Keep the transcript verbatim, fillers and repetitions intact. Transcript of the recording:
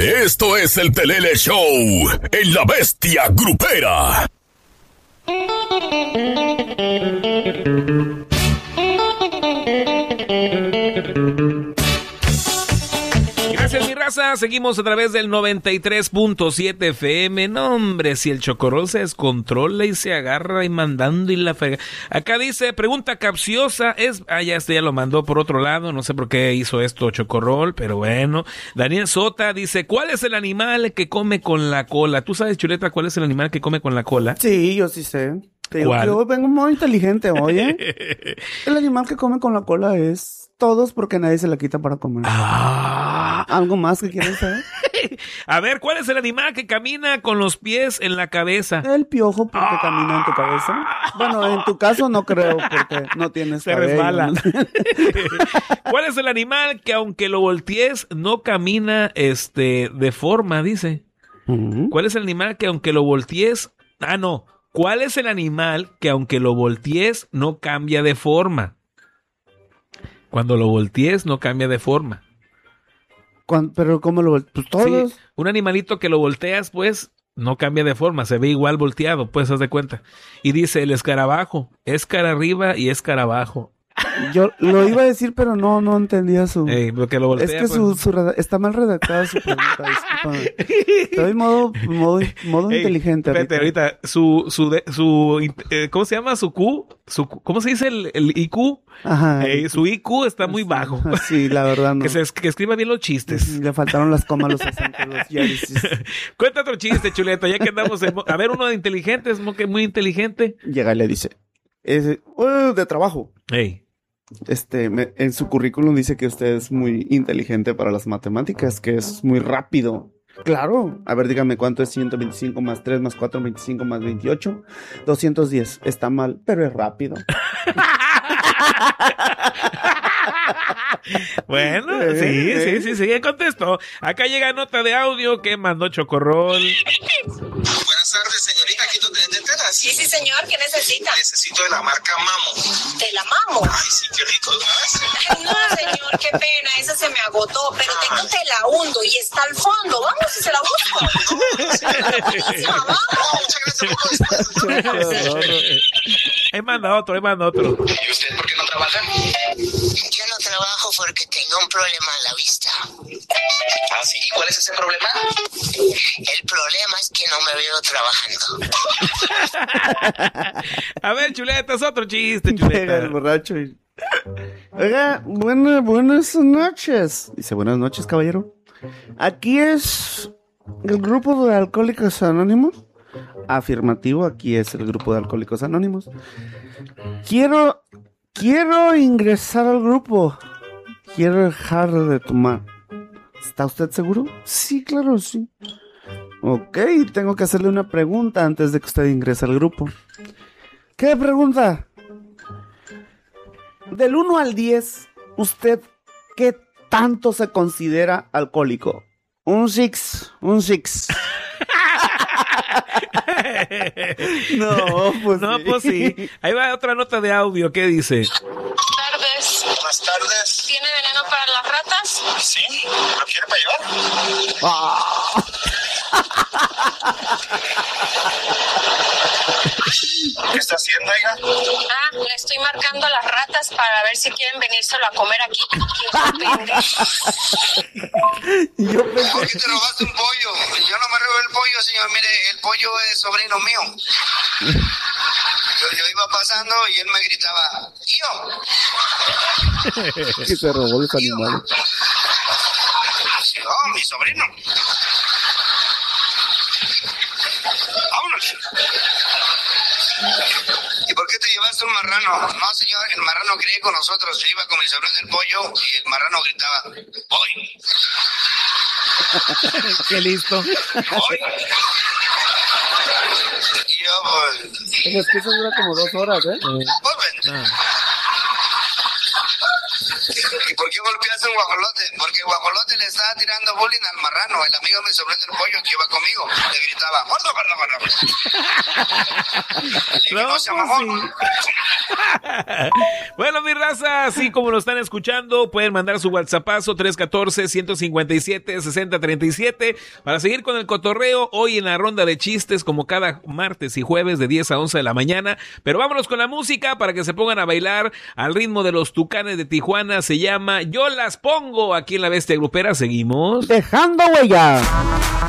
Esto es el Pelele Show en La Bestia Grupera. Gracias, mi raza. Seguimos a través del noventa y tres punto siete F M. No, hombre, si el chocorrol se descontrola y se agarra y mandando y la frega. Acá dice, pregunta capciosa, es... Ah, ya este ya lo mandó por otro lado, no sé por qué hizo esto chocorrol, pero bueno. Daniel Sota dice, ¿cuál es el animal que come con la cola? ¿Tú sabes, Chuleta, cuál es el animal que come con la cola? Sí, yo sí sé. Te digo que yo vengo muy inteligente, oye. El animal que come con la cola es... Todos, porque nadie se la quita para comer. Ah. ¿Algo más que quieren saber? A ver, ¿cuál es el animal que camina con los pies en la cabeza? El piojo, porque ah. camina en tu cabeza. Bueno, en tu caso no creo, porque no tienes se cabello. resbala. ¿No? ¿Cuál es el animal que aunque lo voltees no camina este de forma, dice? Uh-huh. ¿Cuál es el animal que aunque lo voltees... Ah, no. ¿Cuál es el animal que aunque lo voltees no cambia de forma? Cuando lo voltees, no cambia de forma. ¿Cuándo? ¿Pero cómo lo volteas? Pues todos. Sí, un animalito que lo volteas, pues, no cambia de forma. Se ve igual volteado, pues, haz de cuenta. Y dice, el escarabajo. Es cara arriba y es cara abajo. Yo lo iba a decir, pero no, no entendía su... Ey, porque lo voltea, es que pues... su, su reda... está mal redactada su pregunta, discúlpame. Estoy en modo, modo, modo Ey, inteligente. Espérate, ahorita, ahorita su, su, de, su, eh, ¿cómo se llama? Su Q, su, ¿cómo se dice el, el I Q? Ajá. Eh, su I Q está muy bajo. Sí, la verdad no. que, se, que escriba bien los chistes. Le faltaron las comas, los acentos, los yaris. Cuenta otro chiste, Chuleta, ya que andamos en... A ver, uno de inteligentes, muy inteligente. Llega y le dice, es, uh, de trabajo. Ey. Este, me, en su currículum dice que usted es muy inteligente para las matemáticas, que es muy rápido. Claro. A ver, dígame, ¿cuánto es ciento veinticinco más tres más cuatro, veinticinco más veintiocho? doscientos diez. Está mal, pero es rápido. Bueno, sí, sí, sí, sí, ya contestó. Acá llega nota de audio que mandó Chocorrol. Buenas tardes, señorita, ¿aquí donde venden telas? Sí, sí, señor, ¿qué necesita? Necesito de la marca Mamo. ¿De la Mamo? Ay, sí, qué rico, ¿no? Ay, no, señor, qué pena, esa se me agotó, pero Ay. tengo tela hundo y está al fondo, vamos y se la busco. No, sí, vamos. No, muchas gracias. Ahí manda otro, ahí manda otro. ¿Y usted por qué no trabaja? Yo no trabajo porque tengo un problema en la vista. Ah, sí, ¿y cuál es ese problema? El problema es que no me veo trabajando. A ver, Chuleta, es otro chiste, Chuleta. El borracho. Y... Oiga, buenas, buenas noches. Dice, buenas noches, caballero. Aquí es el grupo de Alcohólicos Anónimos. Afirmativo, aquí es el grupo de Alcohólicos Anónimos. Quiero, quiero ingresar al grupo. Quiero dejar de tomar. ¿Está usted seguro? Sí, claro, sí. Ok, tengo que hacerle una pregunta antes de que usted ingrese al grupo. ¿Qué pregunta? Del uno al diez, ¿usted qué tanto se considera alcohólico? Un six, un six. No, pues no, sí. pues sí. Ahí va otra nota de audio. ¿Qué dice? Buenas tardes. Buenas tardes. ¿Tiene veneno para las ratas? Sí, ¿lo quiere para llevar? Ah. ¿Qué está haciendo, oiga? Ah, le estoy marcando a las ratas para ver si quieren venírselo a comer aquí. Yo pensé... ¿Por qué te robaste un pollo? Yo no me robé el pollo, señor. Mire, el pollo es sobrino mío. Yo, yo iba pasando y él me gritaba, ¡Tío! Que se robó los animales. No, mi sobrino. Vámonos. ¿Y por qué te llevaste un marrano? No, señor, el marrano quería ir con nosotros. Yo iba con mi sobrino del pollo y el marrano gritaba, ¡voy! ¡Qué listo! ¡Voy! Y yo, pues... Es que eso dura como dos horas, ¿eh? Pues ven. Ah. ¿Y por qué golpeaste un guajolote? Porque el guajolote bigote le estaba tirando bullying al marrano, el amigo de mi sobrino del pollo que iba conmigo. Le gritaba, gordo, gordo, gordo. No, no se pues mamó. Bueno, mi raza, así como lo están escuchando, pueden mandar su WhatsAppazo tres uno cuatro, uno cinco siete, seis cero tres siete para seguir con el cotorreo hoy en la ronda de chistes como cada martes y jueves de diez a once de la mañana. Pero vámonos con la música para que se pongan a bailar al ritmo de los Tucanes de Tijuana. Se llama Yo Las Pongo aquí en La Bestia Grupera. Seguimos Dejando huella.